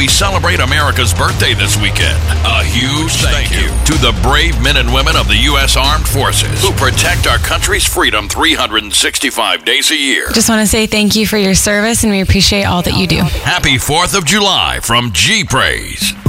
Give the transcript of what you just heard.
we celebrate America's birthday this weekend. A huge thank you to the brave men and women of the U.S. Armed Forces who protect our country's freedom 365 days a year. Just want to say thank you for your service, and we appreciate all that you do. Happy 4th of July from G-Praise.